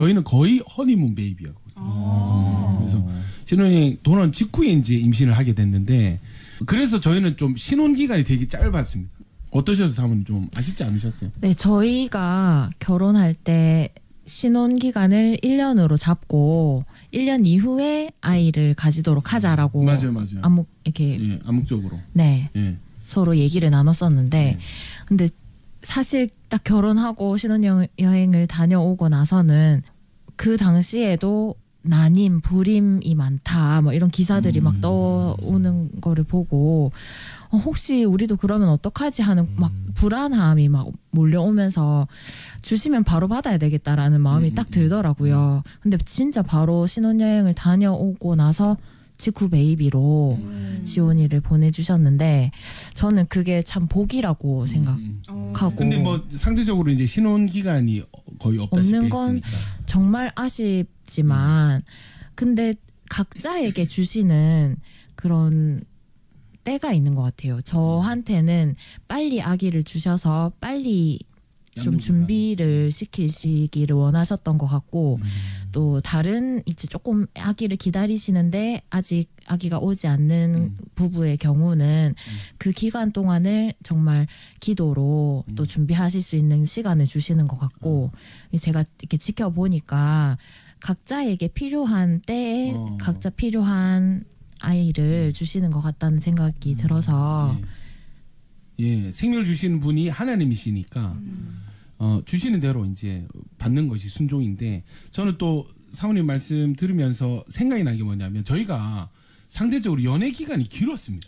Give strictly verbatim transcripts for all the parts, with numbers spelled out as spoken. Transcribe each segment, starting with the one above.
저희는 거의 허니문 베이비였거든요. 아~ 그래서 신혼여행 돌아온 직후에 이제 임신을 하게 됐는데 그래서 저희는 좀 신혼 기간이 되게 짧았습니다. 어떠셔서 사모님 좀 아쉽지 않으셨어요? 네, 저희가 결혼할 때 신혼 기간을 일 년으로 잡고 일 년 이후에 아이를 가지도록 하자라고 맞아요, 맞아요. 암묵 이렇게 예, 암묵적으로 네 예. 서로 얘기를 나눴었는데 예. 근데 사실 딱 결혼하고 신혼여행을 다녀오고 나서는 그 당시에도 난임, 불임이 많다 뭐 이런 기사들이 음, 막 떠오는 맞아. 거를 보고 어, 혹시 우리도 그러면 어떡하지 하는 막 불안함이 막 몰려오면서 주시면 바로 받아야 되겠다라는 마음이 음, 딱 들더라고요. 근데 진짜 바로 신혼여행을 다녀오고 나서 직후 베이비로 음. 지원이를 보내주셨는데 저는 그게 참 복이라고 생각하고. 근데 뭐 상대적으로 이제 신혼 기간이 거의 없다시피 없는 건 했으니까. 정말 아쉽지만 음. 근데 각자에게 주시는 그런 때가 있는 것 같아요. 저한테는 빨리 아기를 주셔서 빨리 좀 준비를 시키시기를 원하셨던 것 같고 음. 또 다른 이제 조금 아기를 기다리시는데 아직 아기가 오지 않는 음. 부부의 경우는 음. 그 기간 동안을 정말 기도로 음. 또 준비하실 수 있는 시간을 주시는 것 같고 어. 제가 이렇게 지켜보니까 각자에게 필요한 때에 어. 각자 필요한 아이를 음. 주시는 것 같다는 생각이 음. 들어서 예. 예, 생명을 주시는 분이 하나님이시니까 음. 어, 주시는 대로 이제 받는 것이 순종인데 저는 또 사모님 말씀 들으면서 생각이 난 게 뭐냐면 저희가 상대적으로 연애 기간이 길었습니다.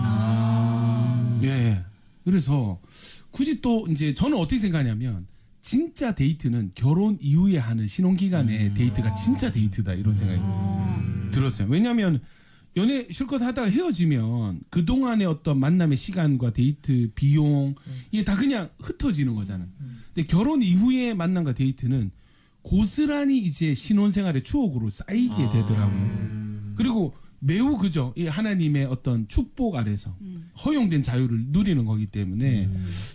아. 예, 그래서 굳이 또 이제 저는 어떻게 생각하냐면 진짜 데이트는 결혼 이후에 하는 신혼 기간의 음. 데이트가 진짜 데이트다 이런 생각이 음. 들었어요. 왜냐하면 연애 실컷 하다가 헤어지면 그동안의 어떤 만남의 시간과 데이트, 비용, 이게 다 그냥 흩어지는 거잖아요. 근데 결혼 이후의 만남과 데이트는 고스란히 이제 신혼생활의 추억으로 쌓이게 되더라고요. 그리고 매우 그죠. 이 하나님의 어떤 축복 아래서 허용된 자유를 누리는 거기 때문에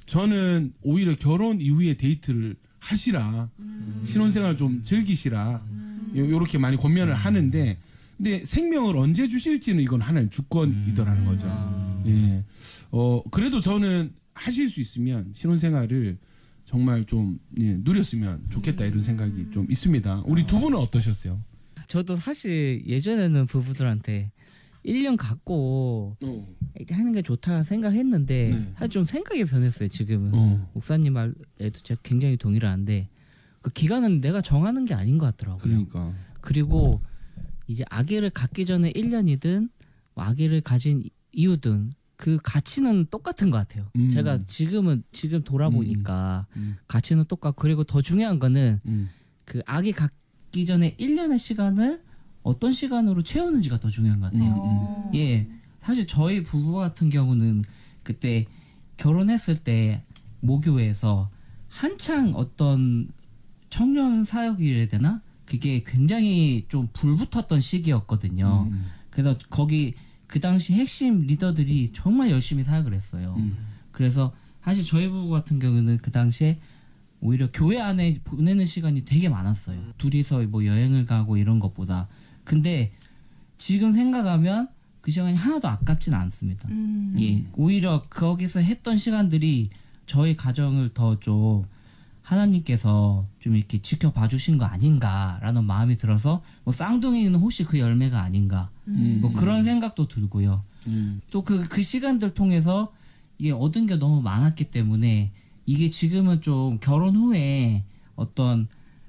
저는 오히려 결혼 이후의 데이트를 하시라. 신혼생활을 좀 즐기시라. 요렇게 많이 권면을 하는데 근데 생명을 언제 주실지는 이건 하나의 주권이더라는 거죠. 음. 예. 어, 그래도 저는 하실 수 있으면 신혼생활을 정말 좀 예, 누렸으면 좋겠다 이런 생각이 좀 있습니다. 우리 두 분은 어떠셨어요? 저도 사실 예전에는 부부들한테 일 년 갖고 어. 하는 게 좋다 생각했는데 네. 사실 좀 생각이 변했어요. 지금은. 어. 목사님 말에도 제가 굉장히 동의를 하는데 그 기간은 내가 정하는 게 아닌 것 같더라고요. 그러니까. 그리고 이제 아기를 갖기 전에 일 년이든 뭐 아기를 가진 이유든 그 가치는 똑같은 것 같아요. 음. 제가 지금은 지금 돌아보니까 음. 음. 가치는 똑같고 그리고 더 중요한 거는 음. 그 아기 갖기 전에 일 년의 시간을 어떤 시간으로 채우는지가 더 중요한 것 같아요. 음. 예, 사실 저희 부부 같은 경우는 그때 결혼했을 때 모교회에서 한창 어떤 청년 사역이라 해야 되나? 그게 굉장히 좀 불붙었던 시기였거든요. 음. 그래서 거기 그 당시 핵심 리더들이 정말 열심히 사역을 했어요. 음. 그래서 사실 저희 부부 같은 경우는 그 당시에 오히려 교회 안에 보내는 시간이 되게 많았어요. 음. 둘이서 뭐 여행을 가고 이런 것보다. 근데 지금 생각하면 그 시간이 하나도 아깝진 않습니다. 음. 예, 오히려 거기서 했던 시간들이 저희 가정을 더 좀 하나님께서 좀 이렇게 지켜봐 주신 거 아닌가라는 마음이 들어서 뭐 쌍둥이는 혹시 그 열매가 아닌가 음. 뭐 그런 생각도 들고요. 음. 또 그 그 시간들 통해서 이게 얻은 게 너무 많았기 때문에 이게 지금은 좀 결혼 후에 어떤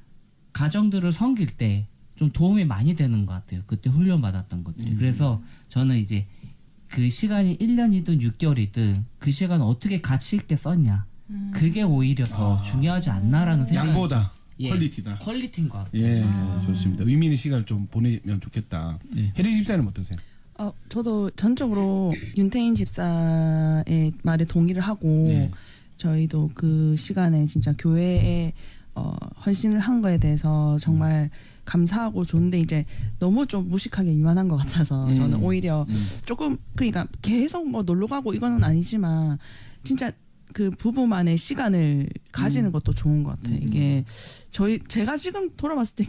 가정들을 섬길 때 좀 도움이 많이 되는 것 같아요. 그때 훈련 받았던 것들이. 음. 그래서 저는 이제 그 시간이 일 년이든 육 개월이든 그 시간을 어떻게 가치 있게 썼냐. 그게 오히려 더 아. 중요하지 않나라는 생각이 양보다 예, 퀄리티다. 퀄리티인 것 같아요. 예, 아. 좋습니다. 의미 있는 시간을 좀 보내면 좋겠다. 네. 혜리 집사님 어떠세요? 어, 저도 전적으로 윤태인 집사의 말에 동의를 하고 네. 저희도 그 시간에 진짜 교회에 어, 헌신을 한 거에 대해서 정말 음. 감사하고 좋은데 이제 너무 좀 무식하게 이만한 것 같아서 음. 저는 오히려 음. 조금 그러니까 계속 뭐 놀러 가고 이거는 아니지만 진짜 그 부부만의 시간을 가지는 것도 좋은 것 같아요. 이게 저희 제가 지금 돌아봤을 때